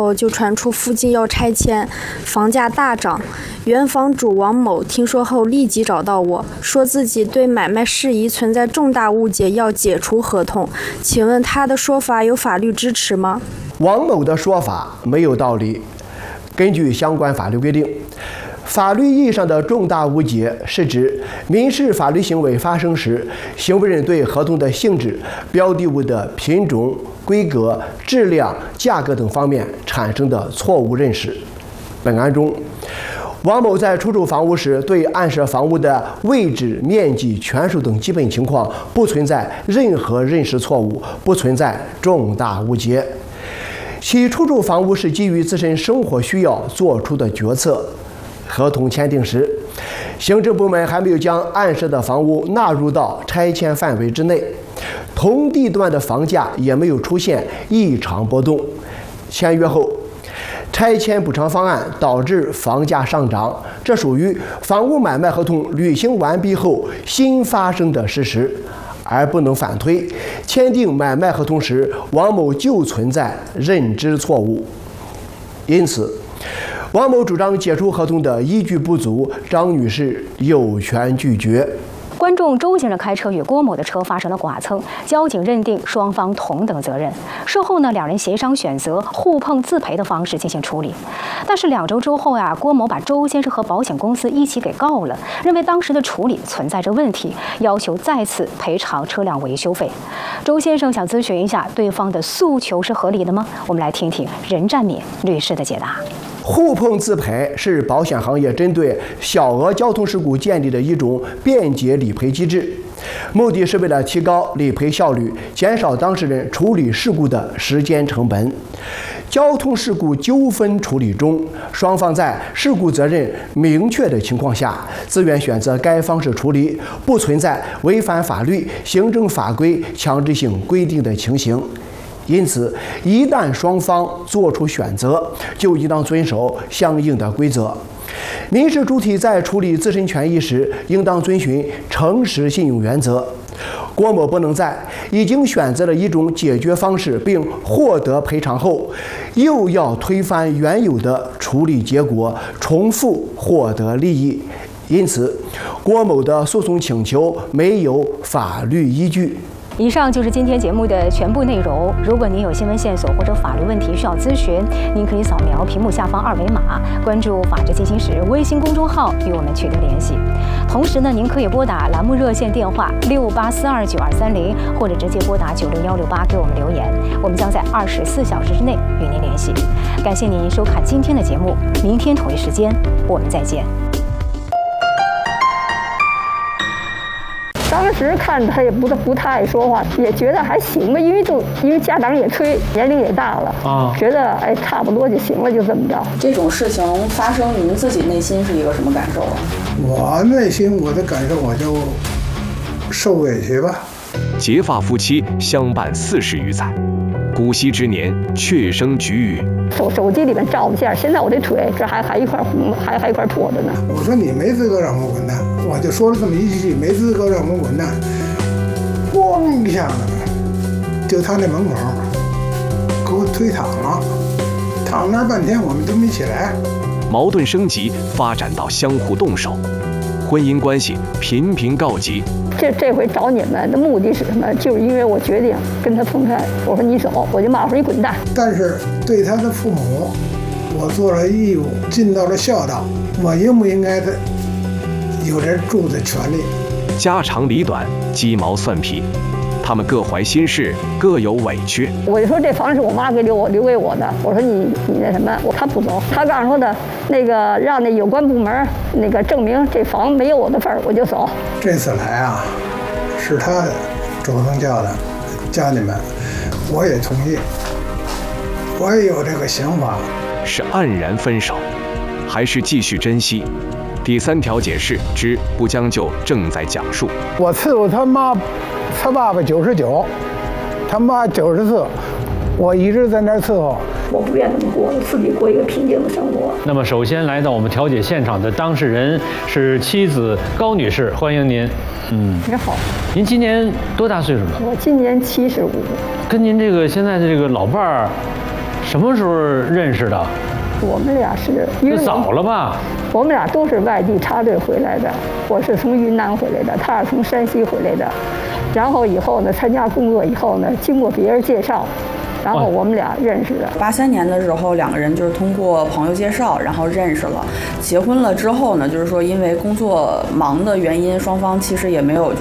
候，就传出附近要拆迁，房价大涨。原房主王某听说后立即找到我，说自己对买卖事宜存在重大误解，要解除合同。请问他的说法有法律支持吗？ 王某的说法没有道理。根据相关法律规定，法律意义上的重大误解是指民事法律行为发生时，行为人对合同的性质、标的物的品种、规格、质量、价格等方面产生的错误认识。本案中，王某在出售房屋时，对案涉房屋的位置、面积、权属等基本情况不存在任何认识错误，不存在重大误解。其出售房屋是基于自身生活需要做出的决策。合同签订时，行政部门还没有将案涉的房屋纳入到拆迁范围之内，同地段的房价也没有出现异常波动。签约后，拆迁补偿方案导致房价上涨，这属于房屋买卖合同履行完毕后新发生的事实，而不能反推签订买卖合同时王某就存在认知错误。因此，王某主张解除合同的依据不足，张女士有权拒绝。 观众周先生开车与郭某的车发生了剐蹭，交警认定双方同等责任。事后呢，两人协商选择互碰自赔的方式进行处理。但是2周之后郭某把周先生和保险公司一起给告了，认为当时的处理存在着问题，要求再次赔偿车辆维修费。周先生想咨询一下，对方的诉求是合理的吗？我们来听听任占敏律师的解答。 互碰自赔是保险行业针对小额交通事故建立的一种便捷理赔机制，目的是为了提高理赔效率，减少当事人处理事故的时间成本。交通事故纠纷处理中，双方在事故责任明确的情况下，自愿选择该方式处理，不存在违反法律、行政法规强制性规定的情形。因此，一旦双方做出选择，就应当遵守相应的规则。民事主体在处理自身权益时，应当遵循诚实信用原则。郭某不能在已经选择了一种解决方式并获得赔偿后，又要推翻原有的处理结果，重复获得利益。因此，郭某的诉讼请求没有法律依据。 以上就是今天节目的全部内容。如果您有新闻线索或者法律问题需要咨询，您可以扫描屏幕下方2维码，关注法治进行时微信公众号与我们取得联系。同时呢，您可以拨打栏目热线电话68429230，或者直接拨打96168给我们留言，我们将在24小时之内与您联系。感谢您收看今天的节目，明天同一时间我们再见。 当时看他也不太爱说话，也觉得还行吧，因为家长也催，年龄也大了啊，觉得差不多就行了，就这么着。 这种事情发生，您自己内心是一个什么感受啊？ 我内心我的感受，我就受委屈吧。 结发夫妻相伴40余载，古稀之年却生举语。 手机里面照的相，现在我这腿这还一块红，还一块破的呢。 我说你没资格让我滚蛋，我就说了这么一句，没资格让我滚蛋。咣一下子，就他那门口给我推躺了，躺那半天我们都没起来。 矛盾升级，发展到相互动手，婚姻关系频频告急。 这回找你们的目的是什么？就是因为我决定跟他分开。我说你走，我就骂我说你滚蛋。 但是对他的父母，我做了义务，尽到了孝道。我应不应该的有这住的权利？ 家长里短，鸡毛蒜皮，他们各怀心事，各有委屈。 我就说这房是我妈留给我的。我说你那什么，他不走，他告诉说的那个让那有关部门那个证明这房没有我的份儿，我就走。 这次来啊，是他主动叫的，叫你们，我也同意，我也有这个想法。 是黯然分手，还是继续珍惜？第3条解释之不将就正在讲述。 我伺候他妈，他爸爸99，他妈94，我一直在那儿伺候。 我不愿这么过，自己过一个平静的生活。 那么，首先来到我们调解现场的当事人是妻子高女士，欢迎您。 你好。 您今年多大岁数了？ 我今年75。 跟您这个现在的这个老伴儿什么时候认识的？ 我们俩是因为早了吧？ 我们俩都是外地插队回来的，我是从云南回来的，他是从山西回来的。然后以后呢，参加工作以后呢，经过别人介绍，然后我们俩认识的。 83年的时候，两个人就是通过朋友介绍，然后认识了。结婚了之后呢，就是说因为工作忙的原因，双方其实也没有